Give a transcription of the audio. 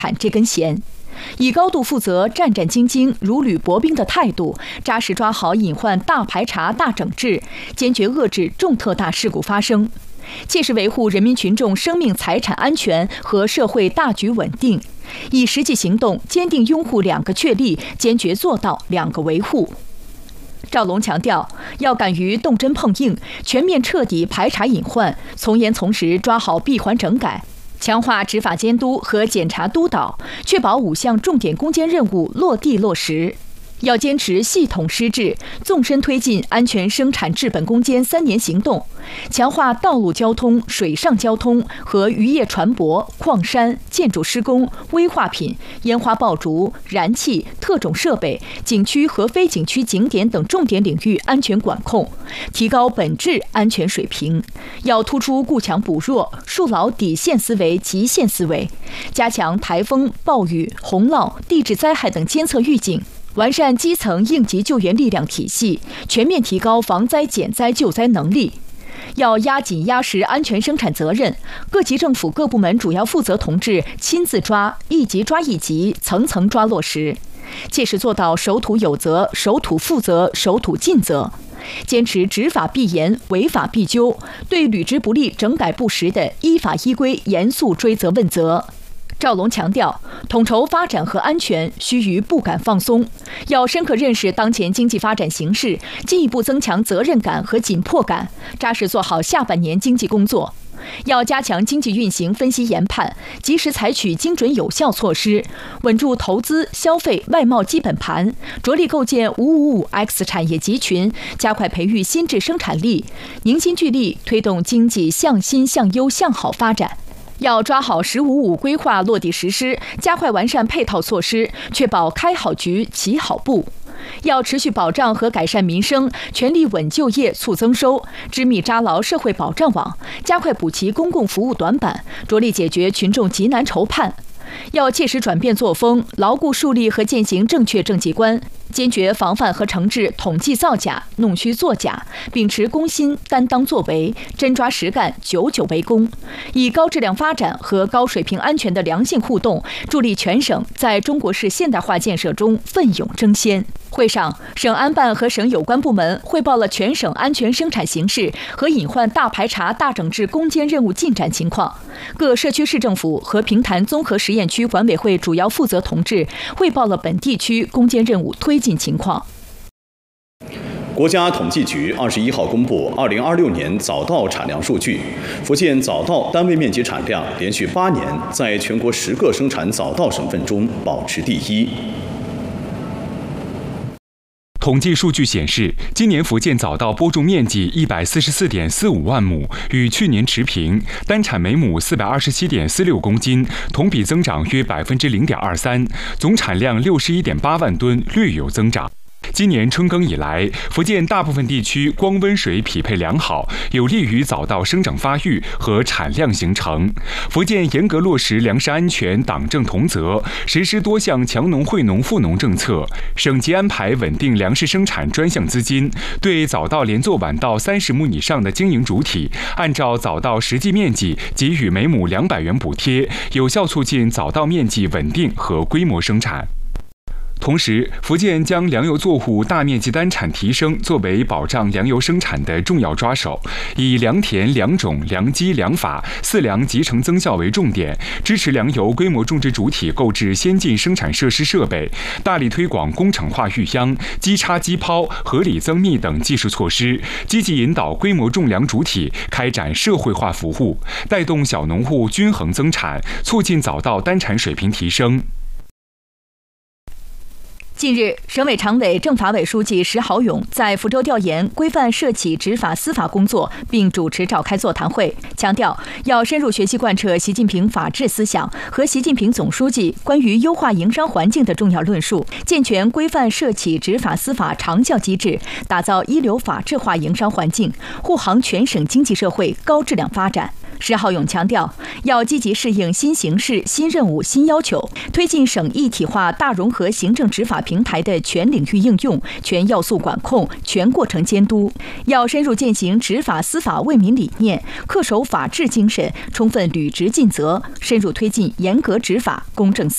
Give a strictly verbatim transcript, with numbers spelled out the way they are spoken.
产这根弦。以高度负责、战战兢兢、如履薄冰的态度，扎实抓好隐患大排查、大整治，坚决遏制重特大事故发生，切实维护人民群众生命财产安全和社会大局稳定，以实际行动坚定拥护两个确立，坚决做到两个维护。赵龙强调，要敢于动真碰硬，全面彻底排查隐患，从严从实抓好闭环整改，强化执法监督和检查督导，确保五项重点攻坚任务落地落实。要坚持系统施治，纵深推进安全生产治本攻坚三年行动，强化道路交通、水上交通和渔业船舶、矿山、建筑施工、危化品、烟花爆竹、燃气、特种设备、景区和非景区景点等重点领域安全管控，提高本质安全水平。要突出固强补弱，树牢底线思维、极限思维，加强台风、暴雨、洪涝、地质灾害等监测预警。完善基层应急救援力量体系，全面提高防灾减灾救灾能力。要压紧压实安全生产责任，各级政府各部门主要负责同志亲自抓，一级抓一级，层层抓落实，切实做到守土有责、守土负责、守土尽责。坚持执法必严、违法必究，对履职不力、整改不实的，依法依规严肃追责问责。赵龙强调，统筹发展和安全须臾不敢放松，要深刻认识当前经济发展形势，进一步增强责任感和紧迫感，扎实做好下半年经济工作。要加强经济运行分析研判，及时采取精准有效措施，稳住投资、消费、外贸基本盘，着力构建五五五 X 产业集群，加快培育新质生产力，凝心聚力推动经济向新、向优、向好发展。要抓好“十五五”规划落地实施，加快完善配套措施，确保开好局、起好步。要持续保障和改善民生，全力稳就业、促增收，织密扎牢社会保障网，加快补齐公共服务短板，着力解决群众急难愁盼。要切实转变作风，牢固树立和践行正确政绩观，坚决防范和惩治统计造假、弄虚作假，秉持公心、担当作为，真抓实干、久久为功，以高质量发展和高水平安全的良性互动，助力全省在中国式现代化建设中奋勇争先。会上，省安办和省有关部门汇报了全省安全生产形势和隐患大排查、大整治攻坚任务进展情况。各社区市政府和平潭综合实验区管委会主要负责同志汇报了本地区攻坚任务推进情况。 国家统计局二十一号公布二零二六年早稻产量数据，福建早稻单位面积产量连续八年在全国十个生产早稻省份中保持第一。 统计数据显示，今年福建早稻播种面积一百四十四点四五万亩，与去年持平，单产每亩四百二十七点四六公斤，同比增长约百分之零点二三，总产量六十一点八万吨，略有增长。今年春耕以来，福建大部分地区光温水匹配良好，有利于早稻生长发育和产量形成。福建严格落实粮食安全党政同责，实施多项强农惠农富农政策，省级安排稳定粮食生产专项资金，对早稻连作晚稻三十亩以上的经营主体，按照早稻实际面积给予每亩两百元补贴，有效促进早稻面积稳定和规模生产。同时，福建将粮油作物大面积单产提升作为保障粮油生产的重要抓手，以良田、良种、良机、良法四粮集成增效为重点，支持粮油规模种植主体购置先进生产设施设备，大力推广工厂化育秧、机插机抛、合理增密等技术措施，积极引导规模种粮主体开展社会化服务，带动小农户均衡增产，促进早稻单产水平提升。 近日，省委常委、政法委书记石豪勇在福州调研规范涉企执法司法工作，并主持召开座谈会，强调要深入学习贯彻习近平法治思想和习近平总书记关于优化营商环境的重要论述，健全规范涉企执法司法长效机制，打造一流法治化营商环境，护航全省经济社会高质量发展。石浩勇强调，要积极适应新形势、新任务、新要求，推进省一体化大融合行政执法平台的全领域应用、全要素管控、全过程监督。要深入践行执法司法为民理念，恪守法治精神，充分履职尽责，深入推进严格执法、公正司